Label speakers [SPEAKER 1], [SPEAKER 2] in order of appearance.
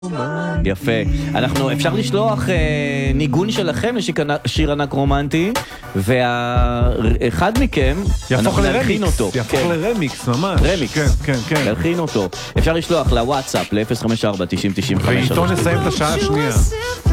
[SPEAKER 1] יפה. אפשר לשלוח ניגון שלכם לשיר ענק רומנטי, ואחד מכם, אנחנו נלחין אותו.
[SPEAKER 2] יהפוך לרמיקס, ממש.
[SPEAKER 1] רמיקס.
[SPEAKER 2] כן, כן, כן.
[SPEAKER 1] נלחין אותו. אפשר לשלוח לוואטסאפ, ל-054-90-95.
[SPEAKER 2] ואיתו נסיים את השעה השנייה.